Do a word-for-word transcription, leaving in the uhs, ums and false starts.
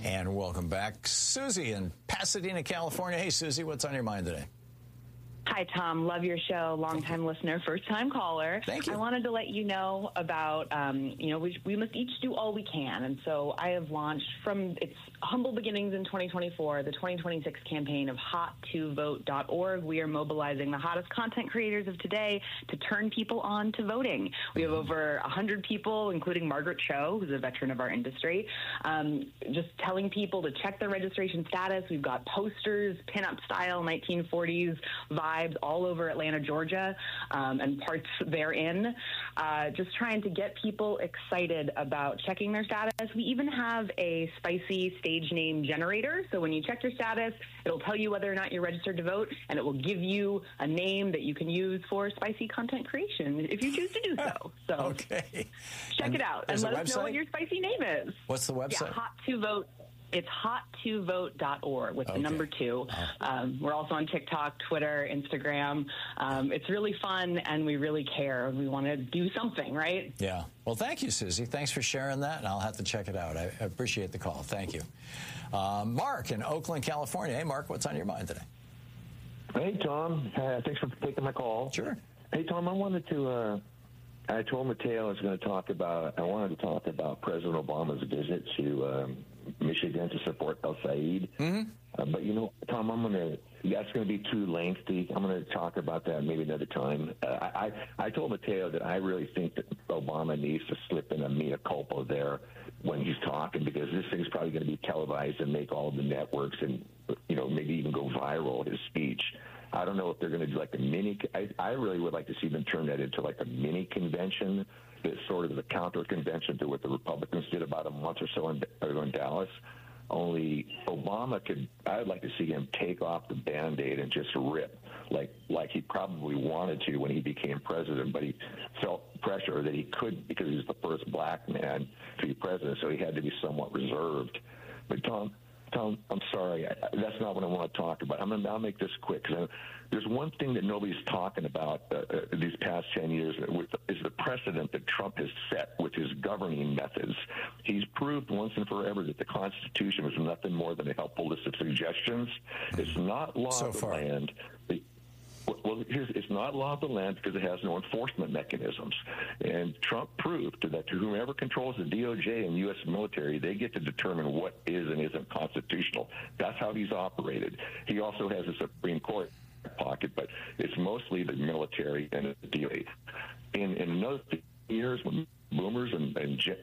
And welcome back, Susie in Pasadena, California. Hey, Susie, what's on your mind today? Hi, Tom. Love your show. Long-time listener, first-time caller. Thank you. I wanted to let you know about, um, you know, we, we must each do all we can. And so I have launched from its humble beginnings in twenty twenty-four, the twenty twenty-six campaign of hot to vote dot org. We are mobilizing the hottest content creators of today to turn people on to voting. We have over one hundred people, including Margaret Cho, who's a veteran of our industry, um, just telling people to check their registration status. We've got posters, pinup style, nineteen forties vibes all over Atlanta, Georgia, um, and parts therein, uh, just trying to get people excited about checking their status. We even have a spicy stage name generator. So when you check your status, it'll tell you whether or not you're registered to vote, and it will give you a name that you can use for spicy content creation if you choose to do so. So okay. check And it out and let us know what your spicy name is. What's the website? Yeah, hot to vote. It's hot to vote dot org with the Okay. number two. Um, we're also on TikTok, Twitter, Instagram. Um, it's really fun, and we really care. We want to do something, right? Yeah. Well, thank you, Susie. Thanks for sharing that, and I'll have to check it out. I I appreciate the call. Thank you. Uh, Mark in Oakland, California. Hey, Mark, what's on your mind today? Hey, Tom. Uh, thanks for taking my call. Sure. Hey, Tom, I wanted to, uh, I told Mateo I was going to talk about, I wanted to talk about President Obama's visit to um, Michigan to support El Said. Mm-hmm. Uh, but, you know, Tom, I'm going to, that's going to be too lengthy. I'm going to talk about that maybe another time. Uh, I, I told Mateo that I really think that Obama needs to slip in a mea culpa there when he's talking, because this thing's probably going to be televised and make all the networks and, you know, maybe even go viral, his speech. I don't know if they're going to do like a mini. I, I really would like to see them turn that into like a mini convention, that's sort of the counter convention to what the Republicans did about a month or so in, in Dallas. Only Obama could, I would like to see him take off the Band-Aid and just rip, like like he probably wanted to when he became president, but he felt pressure that he couldn't because he was the first black man to be president, so he had to be somewhat reserved. But Tom, Tom, I'm sorry, I, that's not what I want to talk about. I'm gonna, I'll make this quick, because there's one thing that nobody's talking about uh, uh, these past ten years with, is the precedent that Trump has set with his governing methods. He's proved once and forever that the Constitution was nothing more than a helpful list of suggestions. It's not law So of the far. land. The, Well, here's, it's not law of the land because it has no enforcement mechanisms. And Trump proved that to whomever controls the D O J and U S military, they get to determine what is and isn't constitutional. That's how he's operated. He also has a Supreme Court pocket, but it's mostly the military and the D O J. In, in another years, when boomers and, and